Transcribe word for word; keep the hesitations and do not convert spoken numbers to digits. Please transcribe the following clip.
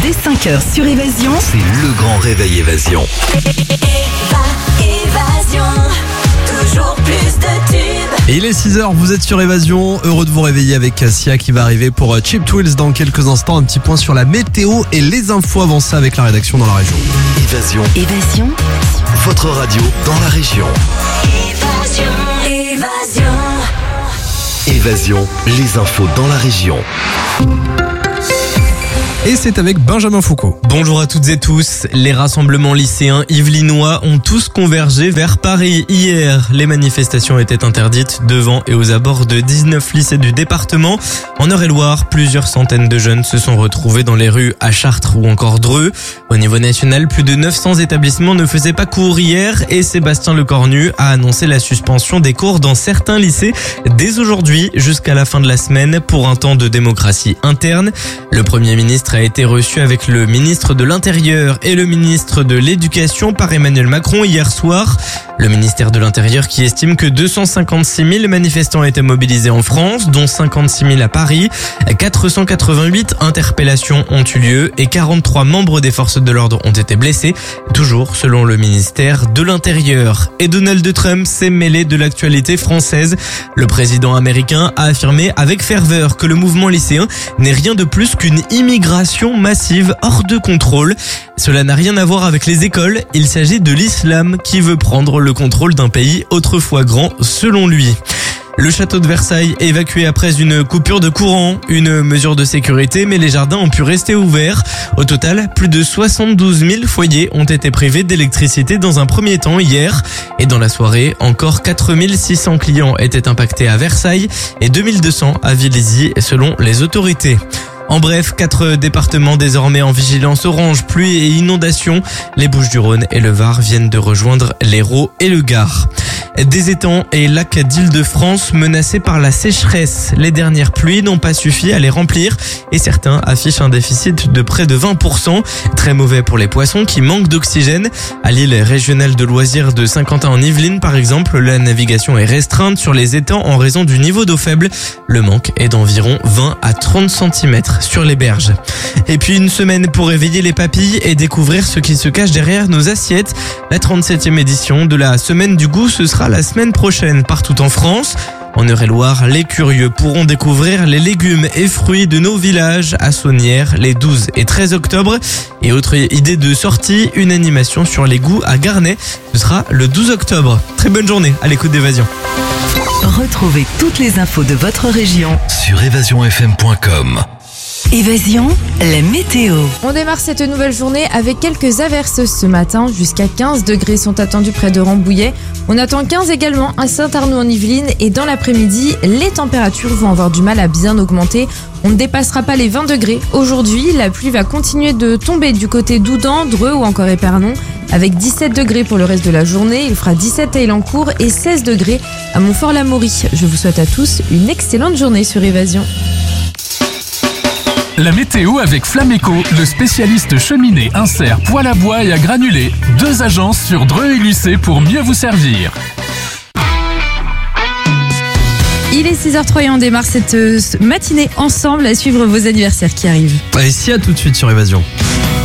dès cinq heures sur Évasion. C'est le grand réveil Évasion. Évasion, toujours plus de tubes. Et il est six heures, vous êtes sur Évasion. Heureux de vous réveiller avec Sia qui va arriver pour Cheap Thrills dans quelques instants. Un petit point sur la météo et les infos avant ça avec la rédaction dans la région. Évasion, Évasion, votre radio dans la région. Évasion, évasion. Évasion, les infos dans la région. Et c'est avec Benjamin Foucault. Bonjour à toutes et tous. Les rassemblements lycéens yvelinois ont tous convergé vers Paris hier. Les manifestations étaient interdites devant et aux abords de dix-neuf lycées du département. En Eure-et-Loire, plusieurs centaines de jeunes se sont retrouvés dans les rues à Chartres ou encore Dreux. Au niveau national, plus de neuf cents établissements ne faisaient pas cours hier et Sébastien Lecornu a annoncé la suspension des cours dans certains lycées dès aujourd'hui jusqu'à la fin de la semaine pour un temps de démocratie interne. Le Premier ministre a été reçu avec le ministre de l'Intérieur et le ministre de l'Éducation par Emmanuel Macron hier soir. Le ministère de l'Intérieur qui estime que deux cent cinquante-six mille manifestants étaient mobilisés en France, dont cinquante-six mille à Paris. quatre cent quatre-vingt-huit interpellations ont eu lieu et quarante-trois membres des forces de l'ordre ont été blessés, toujours selon le ministère de l'Intérieur. Et Donald Trump s'est mêlé de l'actualité française. Le président américain a affirmé avec ferveur que le mouvement lycéen n'est rien de plus qu'une immigration massive hors de contrôle. Cela n'a rien à voir avec les écoles, il s'agit de l'islam qui veut prendre le contrôle d'un pays autrefois grand selon lui. Le château de Versailles est évacué après une coupure de courant, une mesure de sécurité, mais les jardins ont pu rester ouverts. Au total, plus de soixante-douze mille foyers ont été privés d'électricité dans un premier temps hier. Et dans la soirée, encore quatre mille six cents clients étaient impactés à Versailles et deux mille deux cents à Vélizy selon les autorités. En bref, quatre départements désormais en vigilance orange, pluie et inondations. Les Bouches-du-Rhône et le Var viennent de rejoindre l'Hérault et le Gard. Des étangs et lacs d'Île-de-France menacés par la sécheresse. Les dernières pluies n'ont pas suffi à les remplir et certains affichent un déficit de près de vingt pour cent. Très mauvais pour les poissons qui manquent d'oxygène. À l'île régionale de loisirs de Saint-Quentin en Yvelines, par exemple, la navigation est restreinte sur les étangs en raison du niveau d'eau faible. Le manque est d'environ vingt à trente centimètres sur les berges. Et puis une semaine pour éveiller les papilles et découvrir ce qui se cache derrière nos assiettes. La trente-septième édition de la Semaine du goût, ce sera la semaine prochaine partout en France. En Eure-et-Loire, les curieux pourront découvrir les légumes et fruits de nos villages à Saunières les douze et treize octobre. Et autre idée de sortie, une animation sur les goûts à Garnay. Ce sera le douze octobre. Très bonne journée à l'écoute d'Évasion. retrouvez toutes les infos de votre région. Sur évasion f m point com. Évasion, la météo. On démarre cette nouvelle journée avec quelques averses ce matin. Jusqu'à quinze degrés sont attendus près de Rambouillet. On attend quinze également à Saint-Arnaud en Yvelines. Et dans l'après-midi, les températures vont avoir du mal à bien augmenter. On ne dépassera pas les vingt degrés. Aujourd'hui, la pluie va continuer de tomber du côté d'Oudan, Dreux ou encore Épernon. Avec dix-sept degrés pour le reste de la journée. Il fera dix-sept à Élancourt et seize degrés à Montfort-l'Amaury. Je vous souhaite à tous une excellente journée sur Évasion. La météo avec Flameco, le spécialiste cheminée, insert, poêle à bois et à granulés. Deux agences sur Dreux et Lucé pour mieux vous servir. Il est six heures zéro trois et on démarre cette matinée ensemble à suivre vos anniversaires qui arrivent. Et Sia tout de suite sur Évasion.